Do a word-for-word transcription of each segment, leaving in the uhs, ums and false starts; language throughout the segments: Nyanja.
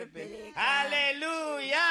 Haleluya.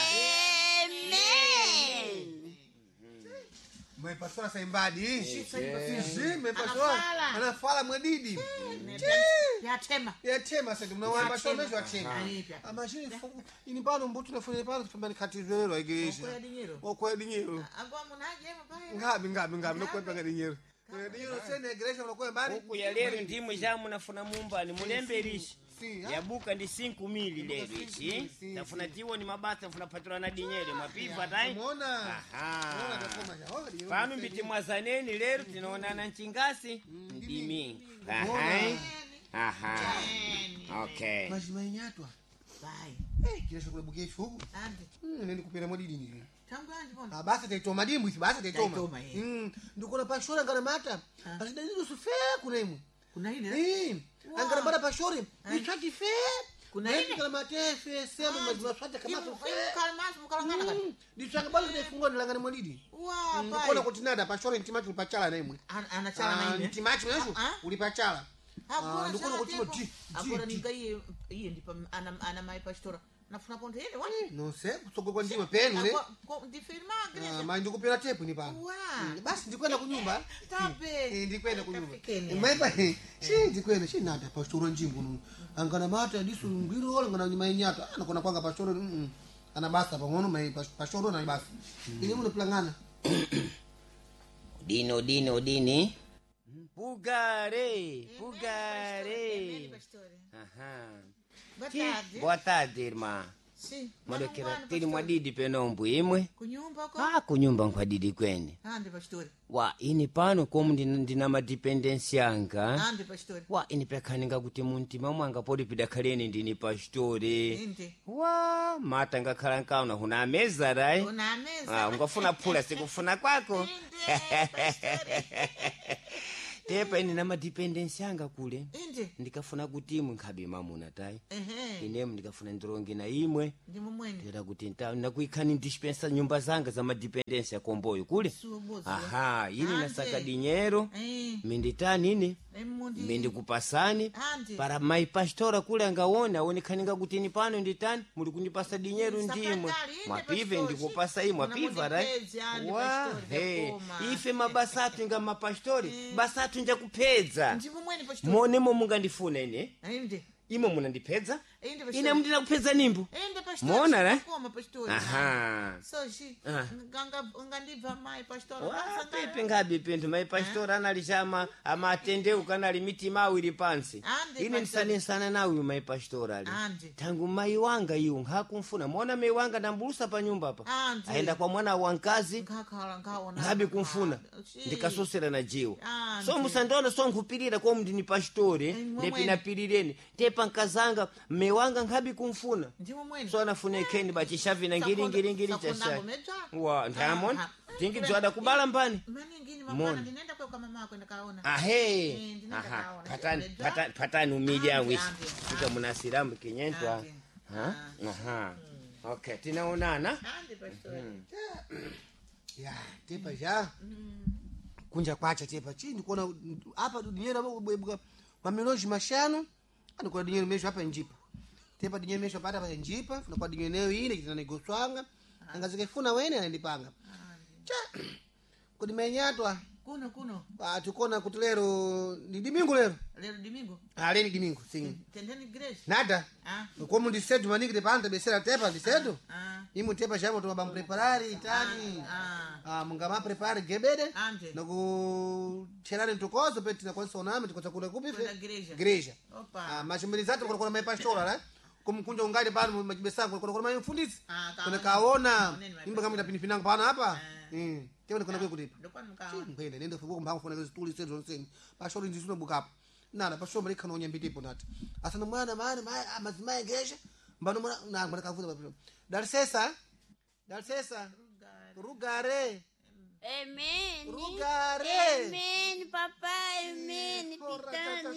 Amen. Mãe pastora Saimbadi. Sim, mãe pastora. Anafala. Ana fala mwedidi. Yatema. Yatema sasa mnaona pastora mesho atema. Aipya. Imagine ini bado mbutu nafanya pale tufambani katizwelo igreja. Okoya dinheiro. Okoya dinheiro. Agora munaje pai. Ngabi ngabi ngabi nokwenda dinheiro. Dinheiro sene igreja unakoya mbali. Huku ya lero ndimwe jamu nafuna mumbani mulembe rishi. Si, Yabuka ndi cinco mili lero ichi. Tafuna tiwo ni mabasa tafuna patrona na dinyere mapipa tai. Umeona? Aha. Unaona kama ja. Pano mbiti mwazaneni lero tinaonana nchingasi ndimi. Aha. Aha. Okay. Mas manyatwa. Vai. Eh, kile shokole buke shugu. Ande. Mm, nende kupira modidi ni. Tangu anje bona. Ah, basi taitoma dimbu, basi taitoma. Taitoma, eh. Mm, ndikona pastora ngana mata. Basi dalilo sufe kunemu. Kuna hili. Eh, angana bada pastora. Bichati fe. Kuna Nende hili. kala matefe, sema mazima swata kama sufe. Kalmas mukalangana kati. Ditanga bali kufungwa ndilangana modidi. Wa Ndikona pai. kutinada pastora ntimachi ulipachala naimwe. Anachala na ile. Ntimachi mesho Ah. ulipachala. Agora ndikona já kutima tempo. di. Agora ninga iye iye ndipa ana ana mai pastora. Nafuna ponto ele, wani. Não sei, kusoko kwa ndima penu ne. Agora ndifirma Ah, igreja. mas ndikupira tepu ni pano. Wa. Basi ndikwenda kunyumba. Tabe. Eh, ndikwenda kunyumba. Kenya. Maipa, shi ndikwenda shi nada pastor njimbo nu. Angana mata disu ngiro wala ngana nyuma nyata. Anakona kwanga pastor mm. Ana basta pamono mai pastor na basta. Ile mno plangana. Dino dino dini. Pugare, pugare. Aha. Boa tarde. Boa tarde, irmã. Sim. Mwalekera tili mwadidi penombu imwe. Kunyumba ko. Ah, kunyumba nkwadidi kwene. Ande pastor. Wa ini pano komu ndina, ndina madependensi yanga. Ande pastor. Wa ini pekhaninga kuti muntima mwanga podi pidakhaleni ndini pastore. Inde. Wa mata ngakhala nkauna huna ameza rai. Una mesa. Ah, ungafuna phula sikufuna kwako. Inde pastor. Tepa ini na madependensi yanga kule. Inde. Ndikafuna kuti imwe nkhabe mamuna tai. Ehe. Inemu ndikafuna ndironge na imwe. Ndimo mwene. Tera kuti nta nakuikhani dispensa nyumba zanga za madependensi ya komboyo kule. Subozo. Aha, ini Ande. nasaka dinyero. Eh. Minditani ine. Emundi. Mindi kupasani. Ande. Para mai pastora kule angaona aonekhaninga kuti ni pano nditani muli kunipasa dinyero ndimwe. Sakatali, inde Mwapive pastor. ndikupasa imwe mwapiva rai. Unamudipedzi, ande Wa, pastor, he. ndakoma. Ife mabasatu nga mapastori. Basatu nja kupedza. Ndimo mwene pastor. Monemo mungandifuna ine. Inde. Imo munandipedza. Inde pastor. Ine mundina kupedza nimbu. Inde pastor. Muona ra? Koma pastor. Aha. So shi. Ah. Ganga ngandibva mai pastor. Wapepe ngabe pento mai pastora analishama amatendeu kana limitima awiri pansi. Ande, Ine pastor. ndisanisana nawe mai pastora ali. Ande. Tangu mai wanga iwo ngakumfuna. Muona mai wanga ndambulusa pa nyumba apa. Ande. Aenda kwa mwana wa nkazi. Ngakhala ngaona. Ngabe kumfuna. Shi. Ndikasosera na jiwo. Ande. So musandona so nkupirira kwa mndini pastore. Eh, mwe Ndepinapirireni. Tepa nkazanga mai wanga ngabe kumfuna. Ndimo mwene. So anafune keni bachishavi na ngiri ngiri ngiri chasha. Wa ndamon. Aha. Tingi dzwada kubala mbani. Maningini Mona. mapana ndinenda kwa mama mako ndakaona. Ahe. Eh, ndinenda Aha. kaona. Patani Ndinenda. patani patani umija Ande, wish. ande, Tuka munasiramu kinyentwa. Ande. Ha? Aha. Okay, tinaonana. Ande pastor. Ya, tepa ja. Kunja kwacha tepa chini kuona hapa dinheiro hapo mamiloji mashano. Ani kuna dinheiro mesho hapa njipa. Tepa dinheiro mesho hapa hapa njipa, kuna kwa dinheiro neo ile kitana negoswanga. Angazikefuna wene anandipanga. Cha. Kodi menyatwa. Kuno kuno. Ah tukona kuti lero ni domingo lero. Lero domingo. Ah lero domingo sim. Tendeni grace. Nada. Ah. Como dicedo manigre panta besera tepa dicedo. Ah. Imu tepa chavo to bam preparare itani. Ah. Ah mungama prepare gebede. Ande. Na ku cherare ntokozo peti na kwanza oname tukoza kula kubife. Kwenda igreja. Igreja. Opa. Ah machimbilizatu kwa kwa mai pastora la. Como kunja ungali bado majibesangu kwa kwa mai mfundisi. Ah, Kuna kaona. kaona. Nini mai Imba kama ndapinipinanga pana hapa. Eh. Mm. Tepa kuna kwa kutipa. Ndokwa mkaona. Ngenda nenda fuko mbango funa zituli sezo nseni. Pastor ndisuna bukapo. Nana pastor mali kana onyambitipo nati. Asana mwana maana mazima igreja. Mbano mwana na mwana kafuza pastor. Darsesa. Darsesa. Rugare. Amen. Rugare. Amen, papai. Amen. Pitani.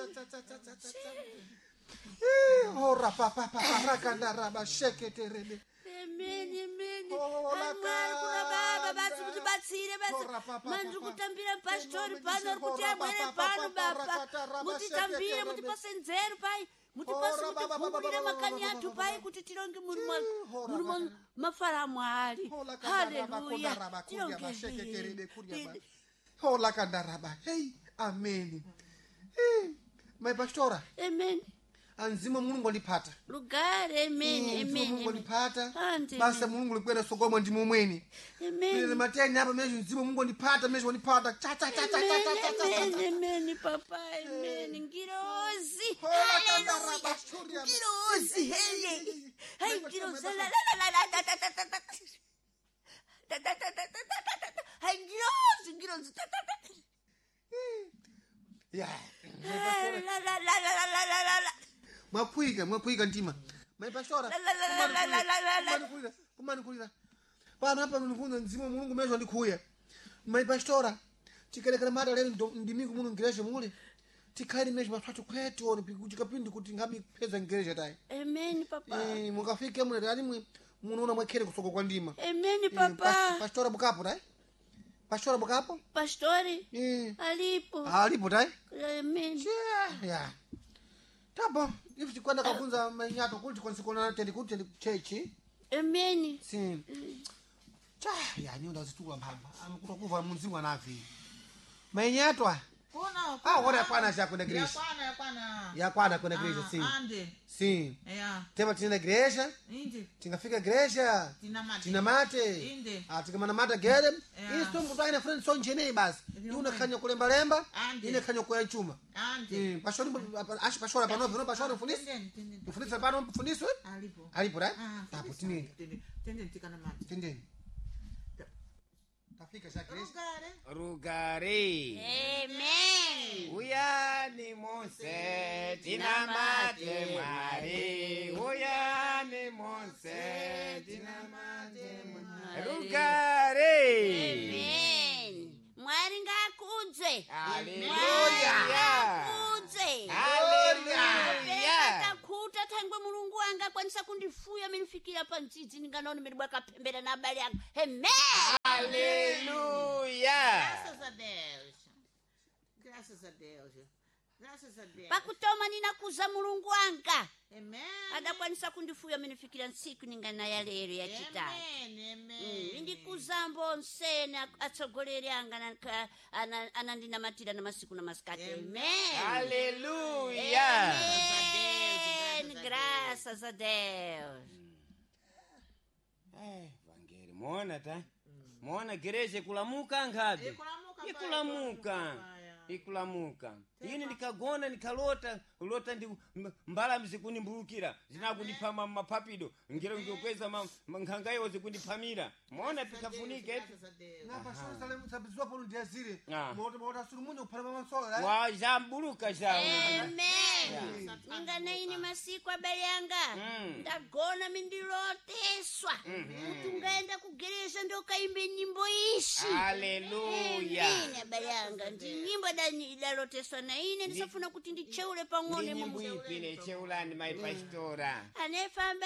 Ora papa papa rakanda raba shekete rebe. Amen, amen. Oh, la Amwari kuna baba basi cara. mutibatsire Ora, basi. papa, Mandri papa. kutambira pastori Ora, pano ora, kuti amwere papa, pano papa, baba. rakata, raba, Mutitambire shekete, mutipase nzeru pai. mutipasi Hora, ba, ba, ba, ba, mutipungulire ba, ba, makani ba, ba, athu ba, ba. pai kuti tilonge muri Chii, hora, muri ba. mafalamu ali Hola kandaraba haleluya kondaraba kurya bashekekerebe kurya ba. tilonge Hola kandaraba. Hey, amen. Hey, my pastora, amen anzima Mulungu andipata. lugare amen Anzima amen Mulungu amen andipata. Ande, Basa Mulungu likwenda sogoma ndi mumweni. Ile amen mateni hapa mejo nzima Mungu andipata, mejo andipata. Cha cha cha cha cha cha cha cha. amen amen papa amen ngirozi Hola kandaraba kurya ba. ngirozi hele hey ngirozi la la la la la la la la ta ta ta ta ta ta ta ta hey ngirozi ngirozi ta ta ta Yeah. la la la la la la la la la Mwakuiga, mwakuiga ntima. My pastora. La, la, la, la, la, la, la, la. Kumani kulira, kumani kulira. Pana hapa mnifunza nzima Mulungu mejo andikuya. My pastora. Tikelekana mada leo ndo- ndimiku muno ngireshe mule. Tikali mejo mafatu kwetu oni pikapindi kuti ngabi peza ngireshe tai. amen papa Eh mukafike mule yani mwe munaona mwekere kusoko kwa ndima. amen Eh, papa pas- Pastora bukapo tai. Pastora bukapo? pastori Eh. alipo Alipo tai. amen Yeah, yeah. Tapo, if tikwenda kafunza manyato kuti konsikona tendi kuti tendi chechi. amen Sim. Cha, ya nyunda zitukula mpamba. Amkutokuva munzingu anavi. Mainyatwa. kona Ah, wora yakwana cha kwenda igreja. yakwana yakwana Yakwana kwenda igreja, sim. ande Sim. ya Tema tinenda igreja, inde tingafika igreja, tinamati tina mate. Inde. Ah, tikamana mata gere. Yeah. Ini stongu taina friend son chene basi. Ndio Yuna maana. kanya kulemba lemba, Ande. ine kanya kuya chuma. ande Eh, pashori ashi pashora pano, no pashora mfundisi. tende tende Mfundisi pano mfundisi. alipo Alipo right? Ah, Tapo fundisi. tinini. tende tende tikana mati Tindeni. Tafika cha igreja. lugare Rugare. Amen. Uya ni Mose, tina mate mwari. Uya ni Mose, tina mate mwari. Rugare. Amen. Mwari ngakudze. Haleluya. Kudze. Haleluya. Takuta thangwe mulungu wanga akwanisa kundifuya minifikira pandzidzi ndinganaone miri bwakapembera na abale yangu. Amen. Haleluya. graças a Deus graças a Deus graças a Deus Pakutoma ninakuza mulungu wanga. amen Adakwanisa kundifuya minifikira nsiku ningana ya lero ya chitatu. amen amen Indikuzambo nsene atsogoleri anga nanka- ana- anandinamatira na masiku na masikati. Amen. Haleluya. Amen. Graças a Deus. Eh, vangeli muona ta. Muona gereje kulamuka ngapi? Ikulamuka, pai, Ikulamuka. ikulamuka, ya. Ikulamuka. Ini nikagona nikalota lota ndi m- mbala mzikunimbulukira zinakundipama mapapido ngero ngikweza nkangayo zikundipamira. Muona pikafunike eti. graças a Deus Na pashori sale sabizwa polo ndiazire. Ah. Moto moto surumunya kupala masola right? Wa jambuluka jawe. Amen. Ningana ini masiku abale yanga. Mm. Ndagona mindiloteswa. Kuti ungaenda kugereja ndokaimbe nyimbo ishi. Haleluya. Ine abale yanga ndi nyimbo dani idaloteswa na ine ndisafuna kuti ndicheule pang'ono Ndi nyimbo mu ipi ne cheulani my pastora. anefamba